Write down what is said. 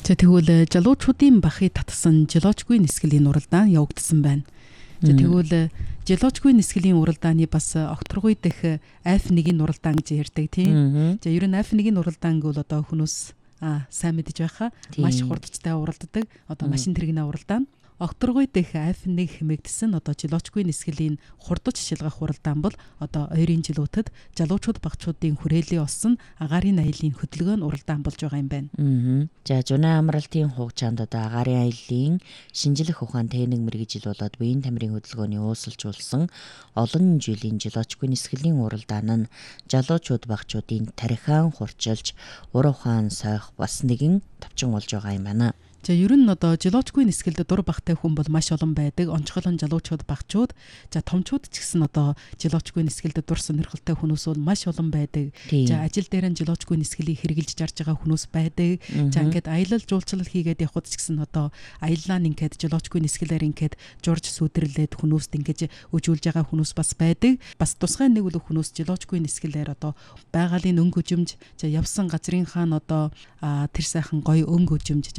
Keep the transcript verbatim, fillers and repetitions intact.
За тэгвэл жалуучуудын бахыг татсан жолоочгүй нисгэлийн уралдаан явагдсан байна. За тэгвэл жолоочгүй нисгэлийн уралдааны бас Окторгуй дэх Аф нэгний уралдаан гэж ярьдаг тийм. За ер нь Аф нэгний уралдаан гэвэл одоо хүмүүс аа сайн мэдэж байхаа маш хурдчтай уралддаг. Одоо машин тэрэгнээ уралдаан. Окторгуй дэх Аф нэг хэмээгдсэн одоо жолоочгүй нисгэлийн хурдч шилгах уралдаан бол одоо ойрын жилүүтэд жалуучууд багчуудын хүрээлэн олсон агаарын аяллаа хөдөлгөөн уралдаан болж байгаа юм байна. Аа. За Жунаа амралтын хугацаанд одоо агаарын аяллаа шинжлэх ухаан техник мэргэжил болоод биеийн тамирын хөдөлгөөний ууслжуулсан олон жилийн жолоочгүй нисгэлийн уралдаан нь жалуучууд багчуудын тархиан хурцлж ур ухаан сойх бас нэгэн товчон болж байгаа юм байна. За ер нь одоо жолоочгүй нисгэлд дур багтай хүн бол маш олон байдаг. Онцгойлон жалуучууд багчууд, за томчууд ч гэсэн одоо жолоочгүй нисгэлд дур сонирхолтой хүмүүс бол маш олон байдаг. За ажил дээр нь жолоочгүй нисгэлийг хэрэгжилж жарж байгаа хүмүүс байдаг. За ингээд аялал жуулчлал хийгээд явхад ч гэсэн одоо аяллаа нь ингээд жолоочгүй нисгэлээр ингээд журж сүдэрлээд хүмүүст ингээд өжүүлж байгаа хүмүүс бас байдаг. Бас тусгай нэг үл хүмүүс жолоочгүй нисгэлээр одоо байгалийн өнгө үжимж, за явсан газрынхаа одоо тэр сайхан гоё өнгө үжимж